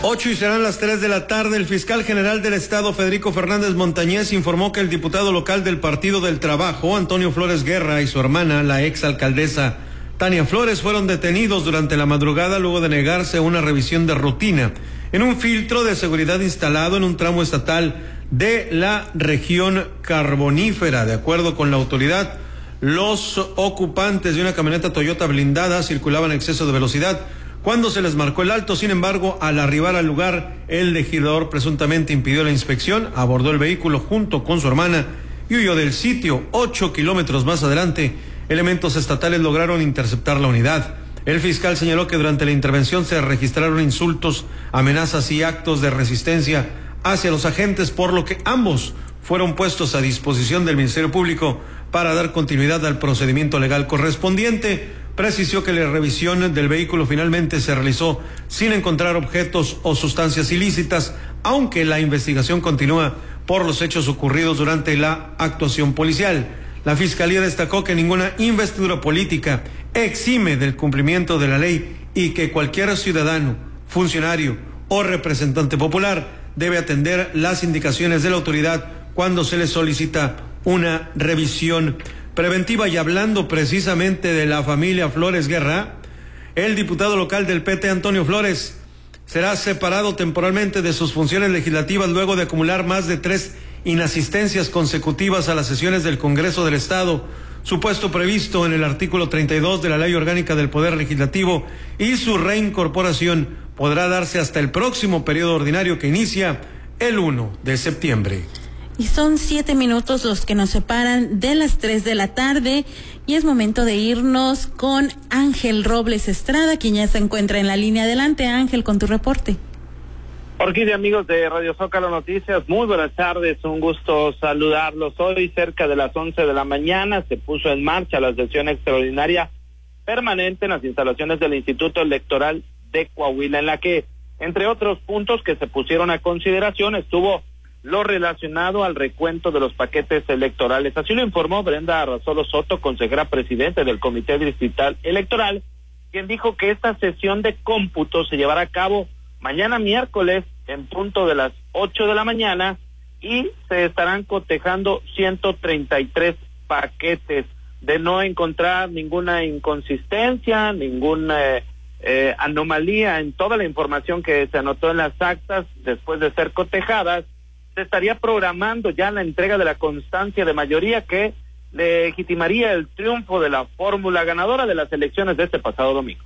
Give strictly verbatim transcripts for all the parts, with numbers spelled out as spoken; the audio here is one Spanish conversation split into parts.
Ocho y serán las tres de la tarde. El fiscal general del Estado, Federico Fernández Montañez, informó que el diputado local del Partido del Trabajo, Antonio Flores Guerra, y su hermana, la ex alcaldesa Tania Flores, fueron detenidos durante la madrugada luego de negarse a una revisión de rutina en un filtro de seguridad instalado en un tramo estatal de la región carbonífera. De acuerdo con la autoridad, los ocupantes de una camioneta Toyota blindada circulaban a exceso de velocidad cuando se les marcó el alto. Sin embargo, al arribar al lugar, el legislador presuntamente impidió la inspección, abordó el vehículo junto con su hermana y huyó del sitio. Ocho kilómetros más adelante, elementos estatales lograron interceptar la unidad. El fiscal señaló que durante la intervención se registraron insultos, amenazas y actos de resistencia hacia los agentes, por lo que ambos fueron puestos a disposición del Ministerio Público para dar continuidad al procedimiento legal correspondiente. Precisó que la revisión del vehículo finalmente se realizó sin encontrar objetos o sustancias ilícitas, aunque la investigación continúa por los hechos ocurridos durante la actuación policial. La Fiscalía destacó que ninguna investidura política exime del cumplimiento de la ley y que cualquier ciudadano, funcionario o representante popular debe atender las indicaciones de la autoridad cuando se le solicita una revisión preventiva. Y hablando precisamente de la familia Flores Guerra, el diputado local del P T, Antonio Flores, será separado temporalmente de sus funciones legislativas luego de acumular más de tres inasistencias consecutivas a las sesiones del Congreso del Estado, supuesto previsto en el artículo treinta y dos de la Ley Orgánica del Poder Legislativo, y su reincorporación podrá darse hasta el próximo periodo ordinario que inicia el uno de septiembre. Y son siete minutos los que nos separan de las tres de la tarde y es momento de irnos con Ángel Robles Estrada, quien ya se encuentra en la línea. Adelante, Ángel, con tu reporte. Orquídea, amigos de Radio Zócalo Noticias, muy buenas tardes, un gusto saludarlos. Hoy, cerca de las once de la mañana, se puso en marcha la sesión extraordinaria permanente en las instalaciones del Instituto Electoral de Coahuila, en la que, entre otros puntos que se pusieron a consideración, estuvo lo relacionado al recuento de los paquetes electorales. Así lo informó Brenda Arrazolo Soto, consejera presidente del Comité Distrital Electoral, quien dijo que esta sesión de cómputo se llevará a cabo mañana miércoles en punto de las ocho de la mañana y se estarán cotejando ciento treinta y tres paquetes. De no encontrar ninguna inconsistencia, ninguna eh, eh, anomalía en toda la información que se anotó en las actas después de ser cotejadas, se estaría programando ya la entrega de la constancia de mayoría que legitimaría el triunfo de la fórmula ganadora de las elecciones de este pasado domingo.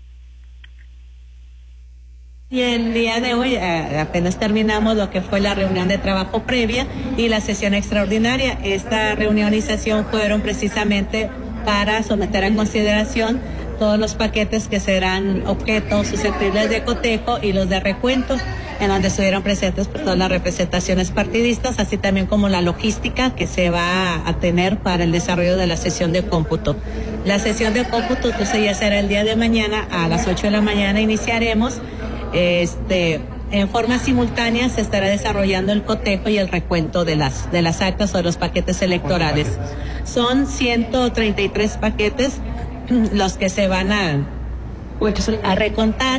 Y el día de hoy eh, apenas terminamos lo que fue la reunión de trabajo previa y la sesión extraordinaria. Esta reunión y sesión fueron precisamente para someter a consideración todos los paquetes que serán objetos susceptibles de cotejo y los de recuento, en donde estuvieron presentes por todas las representaciones partidistas, así también como la logística que se va a tener para el desarrollo de la sesión de cómputo. La sesión de cómputo entonces ya será el día de mañana, a las ocho de la mañana iniciaremos. Este, en forma simultánea se estará desarrollando el cotejo y el recuento de las de las actas o de los paquetes electorales. Son ciento treinta y tres paquetes los que se van a, a recontar